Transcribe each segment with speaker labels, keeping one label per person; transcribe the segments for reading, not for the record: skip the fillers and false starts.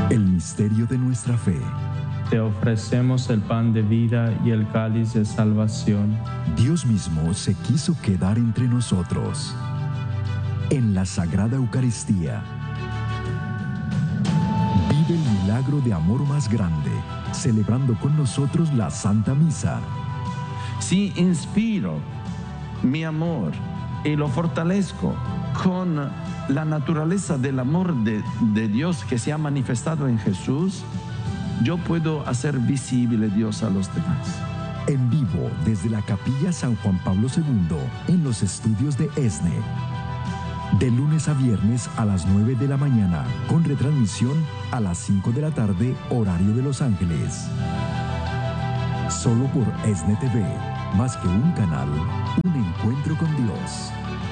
Speaker 1: El misterio de nuestra fe.
Speaker 2: Te ofrecemos el pan de vida y el cáliz de salvación.
Speaker 1: Dios mismo se quiso quedar entre nosotros. En la Sagrada Eucaristía, vive el milagro de amor más grande, celebrando con nosotros la Santa Misa.
Speaker 3: Si inspiro mi amor y lo fortalezco con la naturaleza del amor de Dios que se ha manifestado en Jesús, yo puedo hacer visible Dios a los demás.
Speaker 1: En vivo desde la Capilla San Juan Pablo II, en los estudios de ESNE. De lunes a viernes a las 9 de la mañana, con retransmisión a las 5 de la tarde, horario de Los Ángeles. Solo por ESNE TV, más que un canal, un encuentro con Dios.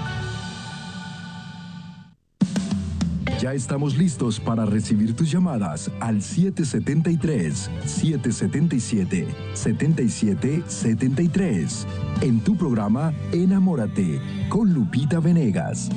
Speaker 1: Ya estamos listos para recibir tus llamadas al 773-777-7773 en tu programa Enamórate con Lupita Venegas.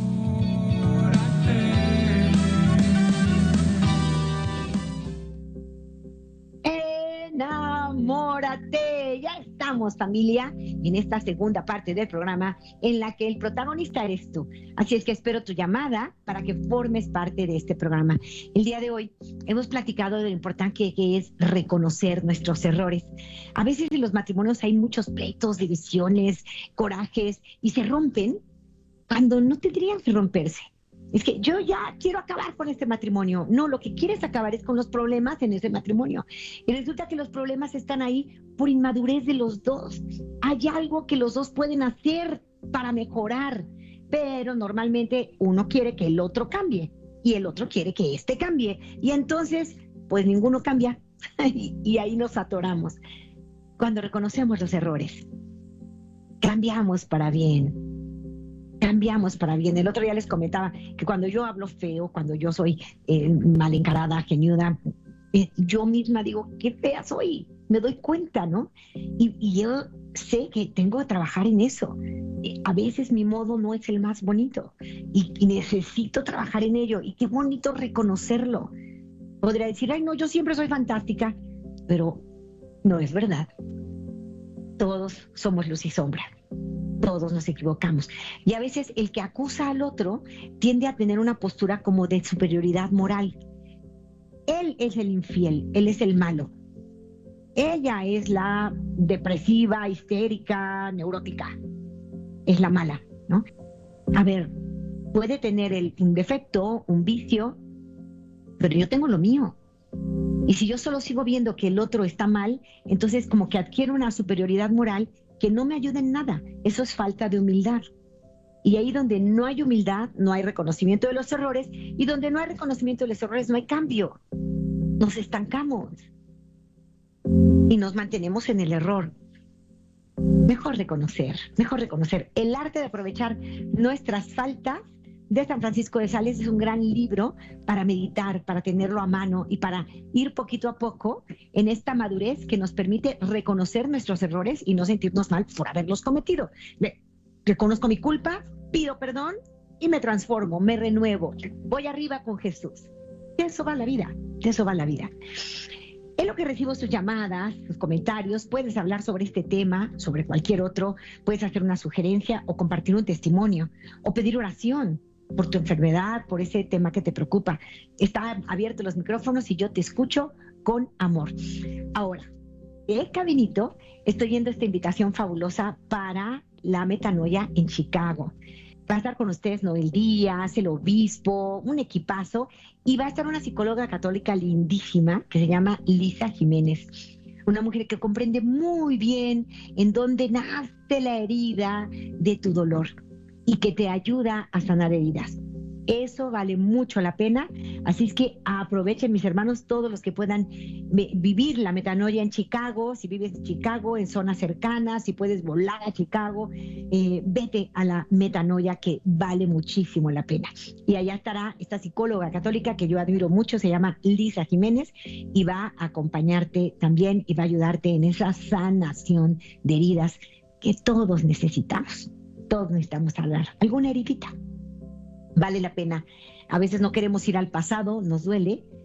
Speaker 4: Enamórate. Ya estamos, familia, en esta segunda parte del programa en la que el protagonista eres tú. Así es que espero tu llamada para que formes parte de este programa. El día de hoy hemos platicado de lo importante que es reconocer nuestros errores. A veces en los matrimonios hay muchos pleitos, divisiones, corajes y se rompen cuando no tendrían que romperse. Es que yo ya quiero acabar con este matrimonio. No, lo que quieres acabar es con los problemas en ese matrimonio. Y resulta que los problemas están ahí por inmadurez de los dos. Hay algo que los dos pueden hacer para mejorar, pero normalmente uno quiere que el otro cambie y el otro quiere que este cambie. Y entonces, pues ninguno cambia y ahí nos atoramos. Cuando reconocemos los errores, cambiamos para bien. Cambiamos para bien. El otro día les comentaba que cuando yo hablo feo, cuando yo soy mal encarada, geniuda, yo misma digo, qué fea soy. Me doy cuenta, ¿no? Y yo sé que tengo que trabajar en eso. A veces mi modo no es el más bonito y necesito trabajar en ello. Y qué bonito reconocerlo. Podría decir, ay, no, yo siempre soy fantástica, pero no es verdad. Todos somos luz y sombra. Todos nos equivocamos. Y a veces el que acusa al otro tiende a tener una postura como de superioridad moral. Él es el infiel, él es el malo. Ella es la depresiva, histérica, neurótica. Es la mala, ¿no? A ver, puede tener un defecto, un vicio, pero yo tengo lo mío. Y si yo solo sigo viendo que el otro está mal, entonces como que adquiero una superioridad moral que no me ayuda en nada. Eso es falta de humildad. Y ahí donde no hay humildad, no hay reconocimiento de los errores, y donde no hay reconocimiento de los errores, no hay cambio. Nos estancamos y nos mantenemos en el error. Mejor reconocer. El arte de aprovechar nuestras faltas de San Francisco de Sales es un gran libro para meditar, para tenerlo a mano y para ir poquito a poco en esta madurez que nos permite reconocer nuestros errores y no sentirnos mal por haberlos cometido. Reconozco mi culpa, pido perdón y me transformo, me renuevo. Voy arriba con Jesús. De eso va la vida, En lo que recibo sus llamadas, sus comentarios, puedes hablar sobre este tema, sobre cualquier otro, puedes hacer una sugerencia o compartir un testimonio o pedir oración por tu enfermedad, por ese tema que te preocupa. Están abiertos los micrófonos y yo te escucho con amor. Ahora, cabinito, estoy viendo esta invitación fabulosa para la metanoia en Chicago. Va a estar con ustedes Noel Díaz, el obispo, un equipazo, y va a estar una psicóloga católica lindísima que se llama Lisa Jiménez. Una mujer que comprende muy bien en dónde nace la herida de tu dolor y que te ayuda a sanar heridas. Eso vale mucho la pena, así es que aprovechen, mis hermanos, todos los que puedan vivir la metanoia en Chicago. Si vives en Chicago, en zonas cercanas, si puedes volar a Chicago, vete a la metanoia, que vale muchísimo la pena. Y allá estará esta psicóloga católica que yo admiro mucho, se llama Lisa Jiménez, y va a acompañarte también y va a ayudarte en esa sanación de heridas que todos necesitamos. Todos necesitamos hablar. ¿Alguna heridita? Vale la pena. A veces no queremos ir al pasado, nos duele,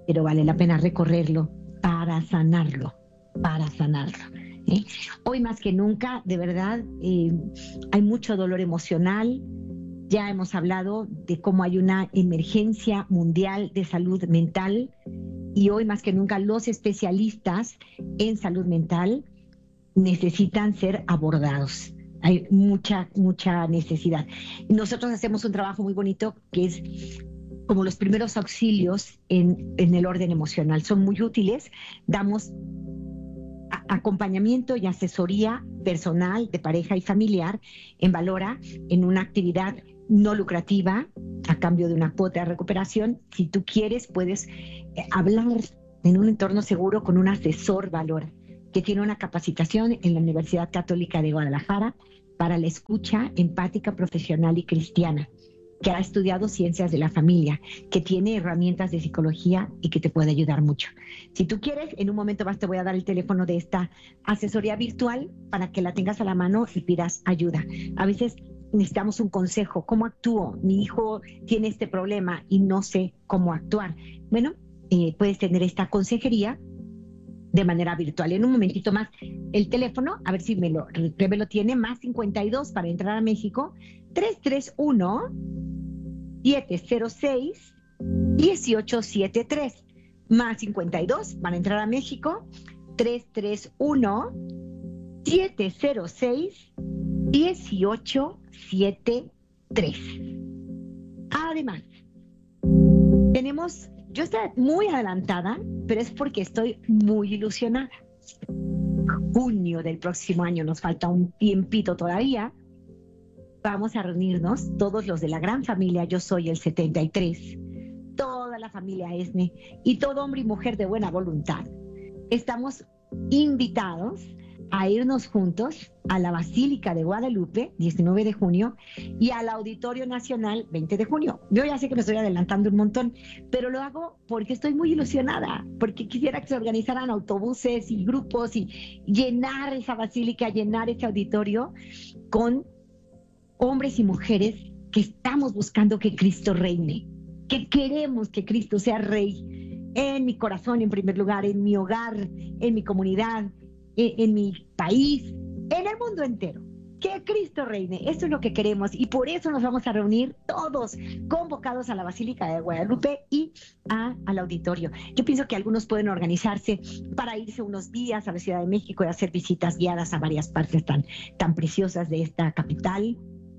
Speaker 4: pero vale la pena recorrerlo para sanarlo, para sanarlo. Hoy más que nunca, de verdad, hay mucho dolor emocional. Ya hemos hablado de cómo hay una emergencia mundial de salud mental y hoy más que nunca los especialistas en salud mental necesitan ser abordados. Hay mucha necesidad. Nosotros hacemos un trabajo muy bonito que es como los primeros auxilios en el orden emocional. Son muy útiles. Damos acompañamiento y asesoría personal de pareja y familiar en Valora, en una actividad no lucrativa a cambio de una cuota de recuperación. Si tú quieres, puedes hablar en un entorno seguro con un asesor Valora, que tiene una capacitación en la Universidad Católica de Guadalajara para la escucha empática, profesional y cristiana, que ha estudiado ciencias de la familia, que tiene herramientas de psicología y que te puede ayudar mucho. Si tú quieres, en un momento más te voy a dar el teléfono de esta asesoría virtual para que la tengas a la mano y pidas ayuda. A veces necesitamos un consejo. ¿Cómo actúo? Mi hijo tiene este problema y no sé cómo actuar. Bueno, puedes tener esta consejería de manera virtual. En un momentito más, el teléfono, a ver si me lo tiene, más 52 para entrar a México, 331-706-1873. Más 52 para entrar a México, 331-706-1873. Además, yo estoy muy adelantada, pero es porque estoy muy ilusionada. Junio del próximo año, nos falta un tiempito todavía. Vamos a reunirnos, todos los de la gran familia Yo Soy el 73, toda la familia ESNE y todo hombre y mujer de buena voluntad. Estamos invitados a irnos juntos a la Basílica de Guadalupe, 19 de junio, y al Auditorio Nacional, 20 de junio. Yo ya sé que me estoy adelantando un montón, pero lo hago porque estoy muy ilusionada, porque quisiera que se organizaran autobuses y grupos y llenar esa basílica, llenar ese auditorio con hombres y mujeres que estamos buscando que Cristo reine, que queremos que Cristo sea rey en mi corazón en primer lugar, en mi hogar, en mi comunidad, en mi país, en el mundo entero. Que Cristo reine, eso es lo que queremos y por eso nos vamos a reunir todos convocados a la Basílica de Guadalupe y al auditorio. Yo pienso que algunos pueden organizarse para irse unos días a la Ciudad de México y hacer visitas guiadas a varias partes tan preciosas de esta capital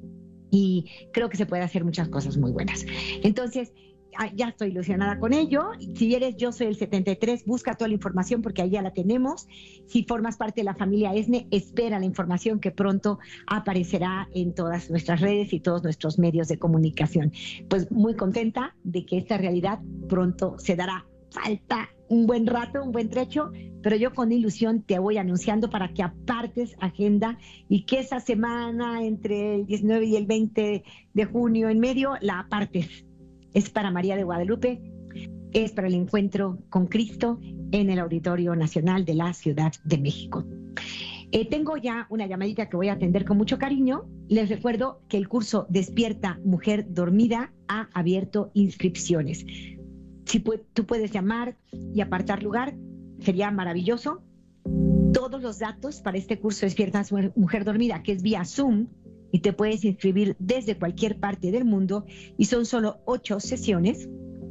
Speaker 4: y creo que se puede hacer muchas cosas muy buenas. Entonces, ya estoy ilusionada con ello. Si eres Yo Soy el 73, busca toda la información porque ahí ya la tenemos. Si formas parte de la familia ESNE, espera la información que pronto aparecerá en todas nuestras redes y todos nuestros medios de comunicación. Pues muy contenta de que esta realidad pronto se dará. Falta un buen rato, un buen trecho, pero yo con ilusión te voy anunciando para que apartes agenda y que esa semana entre el 19 y el 20 de junio en medio la apartes. Es para María de Guadalupe, es para el encuentro con Cristo en el Auditorio Nacional de la Ciudad de México. Tengo ya una llamadita que voy a atender con mucho cariño. Les recuerdo que el curso Despierta Mujer Dormida ha abierto inscripciones. Si tú puedes llamar y apartar lugar, sería maravilloso. Todos los datos para este curso Despierta Mujer Dormida, que es vía Zoom, y te puedes inscribir desde cualquier parte del mundo y son solo 8 sesiones.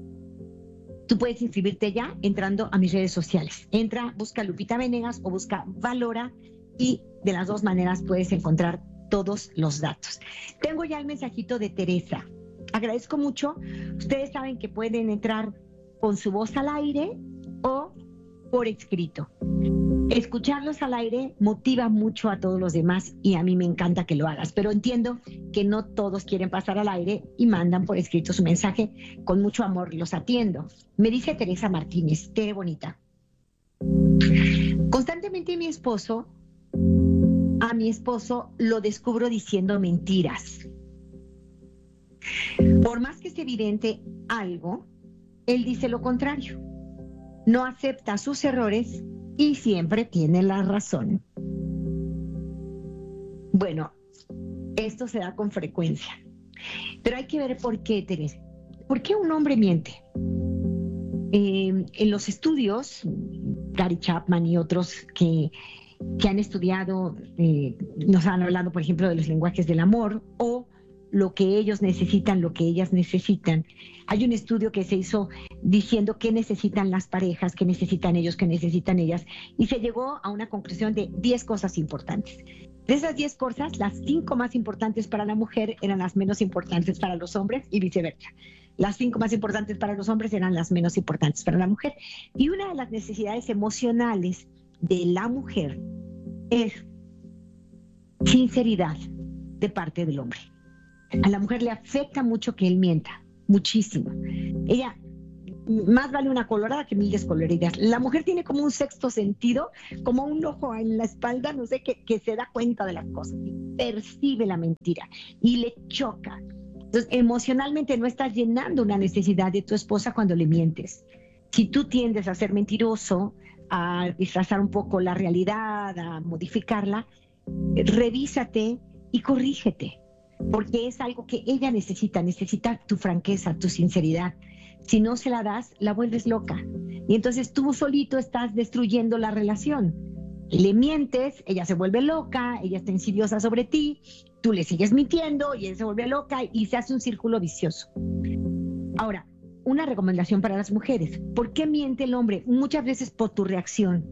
Speaker 4: Tú puedes inscribirte ya entrando a mis redes sociales. Entra, busca Lupita Venegas o busca Valora y de las dos maneras puedes encontrar todos los datos. Tengo ya el mensajito de Teresa. Agradezco mucho. Ustedes saben que pueden entrar con su voz al aire o por escrito. Escucharlos al aire motiva mucho a todos los demás y a mí me encanta que lo hagas, pero entiendo que no todos quieren pasar al aire y mandan por escrito su mensaje. Con mucho amor los atiendo. Me dice Teresa Martínez, Tere bonita. Constantemente a mi esposo lo descubro diciendo mentiras. Por más que es evidente algo, él dice lo contrario. No acepta sus errores y siempre tiene la razón. Bueno, esto se da con frecuencia. Pero hay que ver por qué, Teresa. ¿Por qué un hombre miente? En los estudios, Gary Chapman y otros que han estudiado, nos han hablado, por ejemplo, de los lenguajes del amor o lo que ellos necesitan, lo que ellas necesitan. Hay un estudio que se hizo diciendo qué necesitan las parejas, qué necesitan ellos, qué necesitan ellas, y se llegó a una conclusión de 10 cosas importantes. De esas 10 cosas, las 5 más importantes para la mujer eran las menos importantes para los hombres y viceversa. Las 5 más importantes para los hombres eran las menos importantes para la mujer. Y una de las necesidades emocionales de la mujer es sinceridad de parte del hombre. A la mujer le afecta mucho que él mienta, muchísimo. Ella, más vale una colorada que 1000 descoloridas. La mujer tiene como un sexto sentido, como un ojo en la espalda, no sé, que se da cuenta de las cosas, percibe la mentira y le choca. Entonces, emocionalmente no estás llenando una necesidad de tu esposa cuando le mientes. Si tú tiendes a ser mentiroso, a disfrazar un poco la realidad, a modificarla, revísate y corrígete, porque es algo que ella necesita tu franqueza, tu sinceridad. Si no se la das, la vuelves loca. Y entonces tú solito estás destruyendo la relación. Le mientes, ella se vuelve loca, ella está insidiosa sobre ti, tú le sigues mintiendo y ella se vuelve loca y se hace un círculo vicioso. Ahora, una recomendación para las mujeres. ¿Por qué miente el hombre? Muchas veces por tu reacción.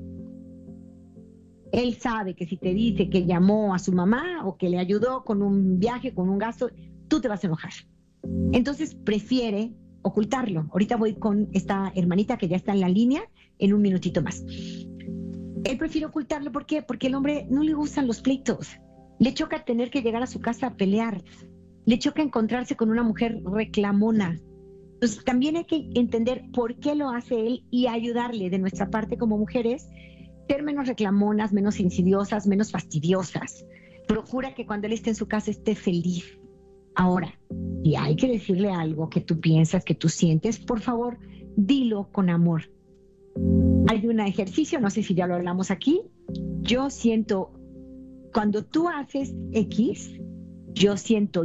Speaker 4: Él sabe que si te dice que llamó a su mamá o que le ayudó con un viaje, con un gasto, tú te vas a enojar. Entonces prefiere ocultarlo. Ahorita voy con esta hermanita que ya está en la línea en un minutito más. Él prefiere ocultarlo. ¿Por qué? Porque al hombre no le gustan los pleitos. Le choca tener que llegar a su casa a pelear. Le choca encontrarse con una mujer reclamona. Entonces también hay que entender por qué lo hace él y ayudarle de nuestra parte como mujeres, ser menos reclamonas, menos insidiosas, menos fastidiosas. Procura que cuando él esté en su casa esté feliz. Ahora, si hay que decirle algo que tú piensas, que tú sientes, por favor, dilo con amor. Hay un ejercicio, no sé si ya lo hablamos aquí. Yo siento, cuando tú haces X, yo siento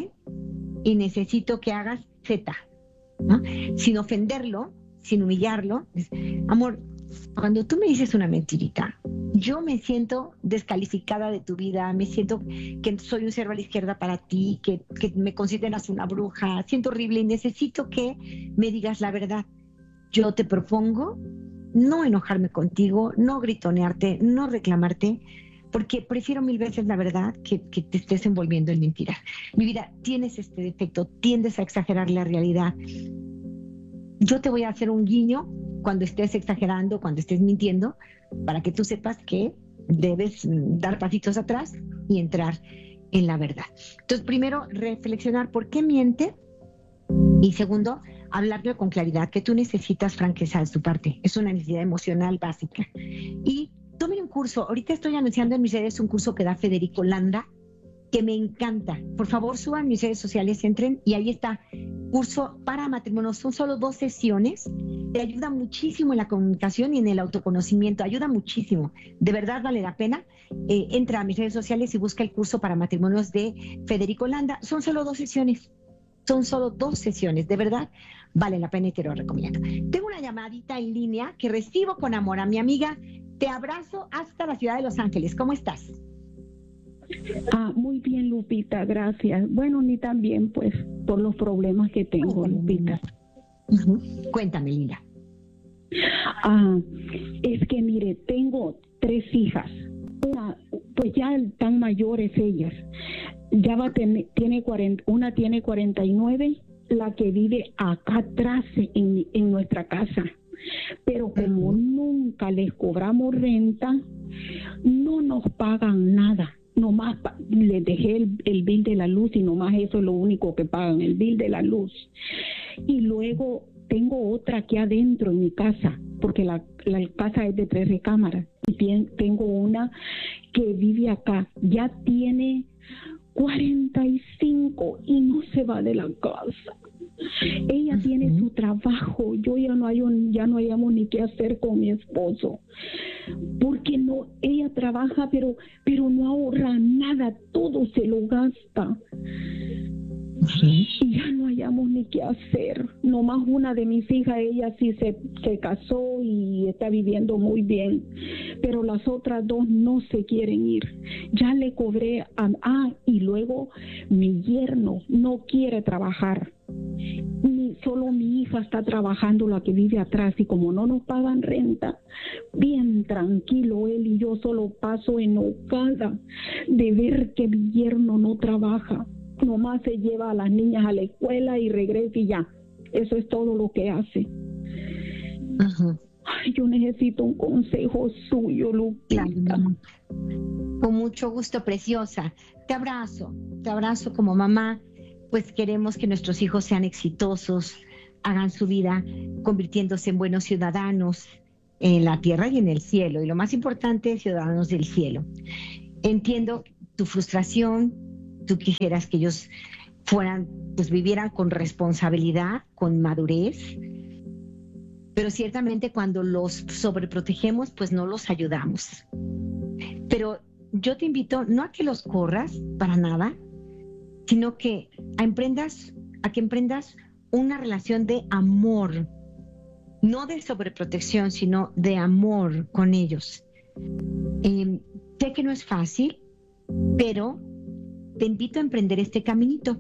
Speaker 4: y necesito que hagas Z, ¿no? Sin ofenderlo, sin humillarlo. Amor, cuando tú me dices una mentirita, yo me siento descalificada de tu vida, me siento que soy un cero a la izquierda para ti, que me consideras una bruja, siento horrible y necesito que me digas la verdad. Yo te propongo no enojarme contigo, no gritonearte, no reclamarte, porque prefiero 1000 veces la verdad que te estés envolviendo en mentiras. Mi vida, tienes este defecto, tiendes a exagerar la realidad. Yo te voy a hacer un guiño cuando estés exagerando, cuando estés mintiendo, para que tú sepas que debes dar pasitos atrás y entrar en la verdad. Entonces, primero, reflexionar por qué miente. Y segundo, hablarle con claridad, que tú necesitas franqueza de su parte. Es una necesidad emocional básica. Y tomen un curso. Ahorita estoy anunciando en mis redes un curso que da Federico Landa, que me encanta. Por favor, suban mis redes sociales, entren y ahí está. Curso para matrimonios. Son solo 2 sesiones. Te ayuda muchísimo en la comunicación y en el autoconocimiento. Ayuda muchísimo. De verdad vale la pena. Entra a mis redes sociales y busca el curso para matrimonios de Federico Landa. Son solo 2 sesiones. Son solo 2 sesiones. De verdad vale la pena y te lo recomiendo. Tengo una llamadita en línea que recibo con amor a mi amiga. Te abrazo hasta la ciudad de Los Ángeles. ¿Cómo estás?
Speaker 5: Muy bien, Lupita, gracias. Bueno, ni también, pues, por los problemas que tengo, cuéntame, Lupita.
Speaker 4: Cuéntame, linda.
Speaker 5: Es que, mire, tengo 3 hijas. Pues ya tan mayores ellas. Ya una tiene 49, la que vive acá atrás en nuestra casa. Pero como nunca les cobramos renta, no nos pagan nada. Nomás les dejé el bill de la luz y nomás eso es lo único que pagan, el bill de la luz. Y luego tengo otra aquí adentro en mi casa, porque la casa es de 3 recámaras. Y tengo una que vive acá, ya tiene 45 y no se va de la casa. Ella tiene su trabajo, yo ya no hayamos ni qué hacer con mi esposo, porque ella trabaja pero no ahorra nada, todo se lo gasta. y ya no hallamos ni qué hacer. Nomás una de mis hijas, ella sí se casó y está viviendo muy bien, pero las otras dos no se quieren ir. Ya le cobré y luego mi yerno no quiere trabajar. Solo mi hija está trabajando, la que vive atrás, y como no nos pagan renta, bien tranquilo él y yo, solo paso enojada de ver que mi yerno no trabaja. Nomás se lleva a las niñas a la escuela y regresa y ya. Eso es todo lo que hace.
Speaker 4: Ajá.
Speaker 5: Ay, yo necesito un consejo suyo, Lupita.
Speaker 4: Claro. Con mucho gusto, preciosa. Te abrazo como mamá. Pues queremos que nuestros hijos sean exitosos, hagan su vida convirtiéndose en buenos ciudadanos en la tierra y en el cielo. Y lo más importante, ciudadanos del cielo. Entiendo tu frustración. Tú quisieras que ellos vivieran con responsabilidad, con madurez, pero ciertamente cuando los sobreprotegemos, pues no los ayudamos. Pero yo te invito no a que los corras para nada, sino que a que emprendas una relación de amor, no de sobreprotección, sino de amor con ellos. Sé que no es fácil, pero te invito a emprender este caminito.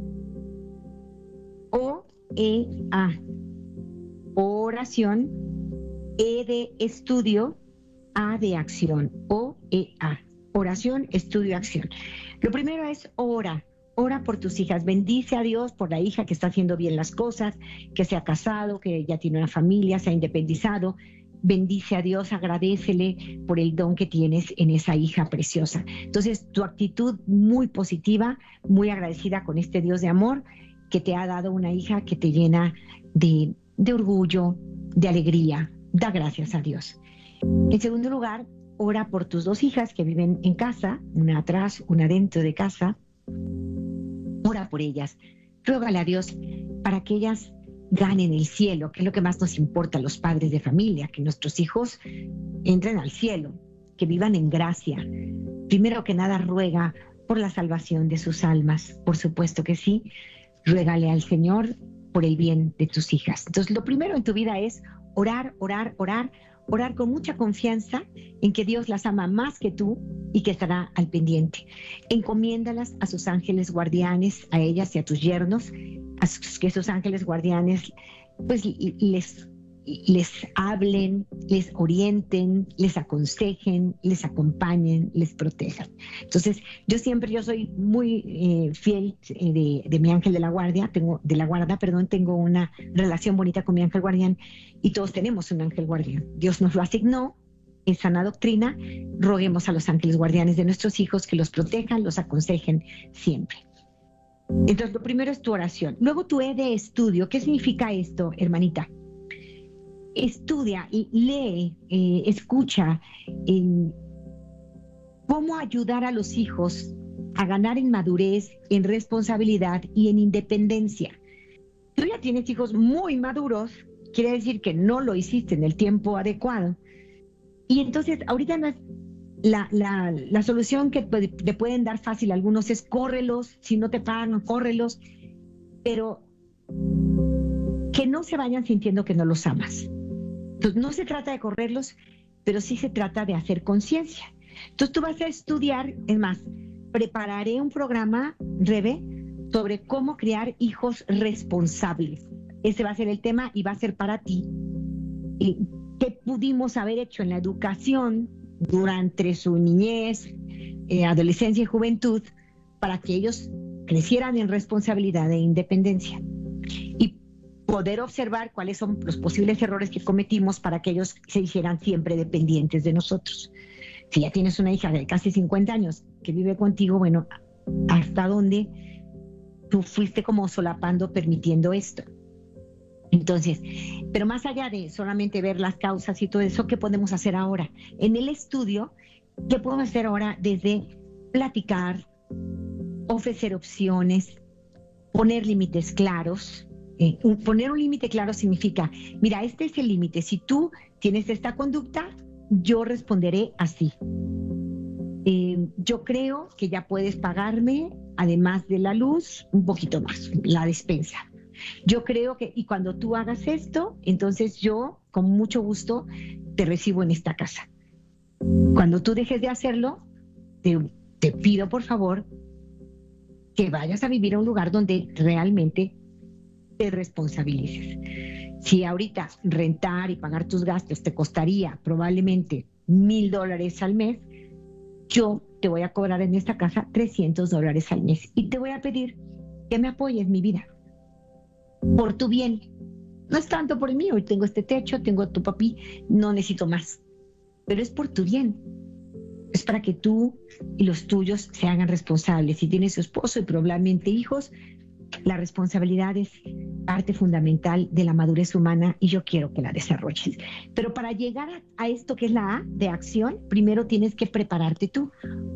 Speaker 4: OEA, oración, E de estudio, A de acción. OEA, oración, estudio, acción. Lo primero es ora por tus hijas. Bendice a Dios por la hija que está haciendo bien las cosas, que se ha casado, que ya tiene una familia, se ha independizado. Bendice a Dios, agradécele por el don que tienes en esa hija preciosa. Entonces, tu actitud muy positiva, muy agradecida con este Dios de amor que te ha dado una hija que te llena de orgullo, de alegría. Da gracias a Dios. En segundo lugar, ora por tus dos hijas que viven en casa, una atrás, una dentro de casa. Ora por ellas. Ruégale a Dios para que ellas ganen el cielo, que es lo que más nos importa a los padres de familia, que nuestros hijos entren al cielo, que vivan en gracia. Primero que nada, ruega por la salvación de sus almas, por supuesto que sí. Ruégale al Señor por el bien de tus hijas. Entonces, lo primero en tu vida es orar con mucha confianza en que Dios las ama más que tú y que estará al pendiente. Encomiéndalas a sus ángeles guardianes, a ellas y a tus yernos, que sus ángeles guardianes pues les hablen, les orienten, les aconsejen, les acompañen, les protejan. Entonces, yo soy muy fiel de mi ángel de la guarda, tengo una relación bonita con mi ángel guardián, y todos tenemos un ángel guardián. Dios nos lo asignó, en sana doctrina. Roguemos a los ángeles guardianes de nuestros hijos que los protejan, los aconsejen siempre. Entonces, lo primero es tu oración. Luego tu E de estudio. ¿Qué significa esto, hermanita? Estudia y lee, escucha cómo ayudar a los hijos a ganar en madurez, en responsabilidad y en independencia. Tú ya tienes hijos muy maduros, quiere decir que no lo hiciste en el tiempo adecuado. Y entonces, ahorita no es la solución que te pueden dar fácil a algunos es córrelos, si no te pagan, córrelos, pero que no se vayan sintiendo que no los amas. Entonces, no se trata de correrlos, pero sí se trata de hacer conciencia. Entonces, tú vas a estudiar, es más, prepararé un programa, Rebe, sobre cómo criar hijos responsables. Ese va a ser el tema y va a ser para ti. ¿Qué pudimos haber hecho en la educación durante su niñez, adolescencia y juventud para que ellos crecieran en responsabilidad e independencia? Y poder observar cuáles son los posibles errores que cometimos para que ellos se hicieran siempre dependientes de nosotros. Si ya tienes una hija de casi 50 años que vive contigo, bueno, ¿hasta dónde tú fuiste como solapando, permitiendo esto? Entonces, pero más allá de solamente ver las causas y todo eso, ¿qué podemos hacer ahora? En el estudio, ¿qué podemos hacer ahora? Desde platicar, ofrecer opciones, poner límites claros. Poner un límite claro significa, mira, este es el límite. Si tú tienes esta conducta, yo responderé así. yo creo que ya puedes pagarme, además de la luz, un poquito más, la despensa. Yo creo que, y cuando tú hagas esto, entonces yo, con mucho gusto, te recibo en esta casa. Cuando tú dejes de hacerlo, te pido, por favor, que vayas a vivir a un lugar donde realmente te responsabilices. Si ahorita rentar y pagar tus gastos te costaría probablemente $1,000 al mes, yo te voy a cobrar en esta casa $300 al mes y te voy a pedir que me apoyes mi vida por tu bien. No es tanto por el mío, hoy tengo este techo, tengo tu papi, no necesito más, pero es por tu bien. Es para que tú y los tuyos se hagan responsables. Si tienes su esposo y probablemente hijos, la responsabilidad es parte fundamental de la madurez humana y yo quiero que la desarrolles. Pero para llegar a esto que es la A de acción, primero tienes que prepararte tú.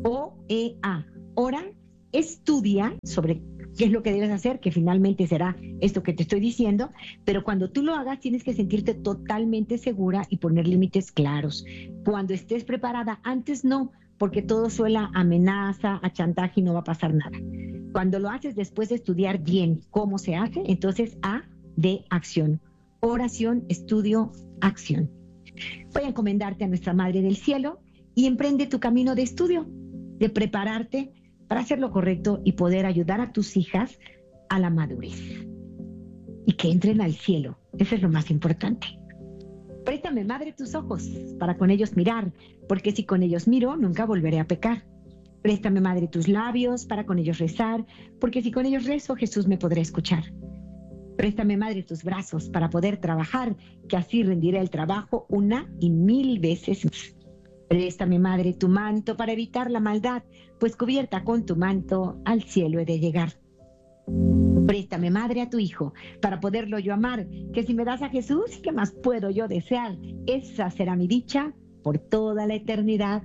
Speaker 4: OEA, ora, estudia sobre qué es lo que debes hacer, que finalmente será esto que te estoy diciendo, pero cuando tú lo hagas tienes que sentirte totalmente segura y poner límites claros. Cuando estés preparada, antes no, porque todo suena a amenaza, a chantaje y no va a pasar nada. Cuando lo haces después de estudiar bien cómo se hace, entonces A de acción. Oración, estudio, acción. Voy a encomendarte a nuestra Madre del Cielo y emprende tu camino de estudio, de prepararte para hacer lo correcto y poder ayudar a tus hijas a la madurez. Y que entren al cielo, eso es lo más importante. Préstame, Madre, tus ojos para con ellos mirar, porque si con ellos miro, nunca volveré a pecar. Préstame, Madre, tus labios para con ellos rezar, porque si con ellos rezo, Jesús me podrá escuchar. Préstame, Madre, tus brazos para poder trabajar, que así rendiré el trabajo 1 y 1000 veces más. Préstame, Madre, tu manto para evitar la maldad, pues cubierta con tu manto al cielo he de llegar. Préstame, Madre, a tu Hijo, para poderlo yo amar, que si me das a Jesús, ¿qué más puedo yo desear? Esa será mi dicha por toda la eternidad.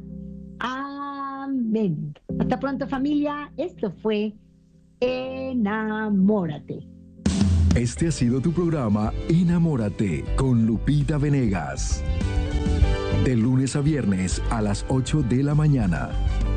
Speaker 4: Amén. Hasta pronto, familia. Esto fue Enamórate.
Speaker 1: Este ha sido tu programa Enamórate con Lupita Venegas. De lunes a viernes a las 8 de la mañana.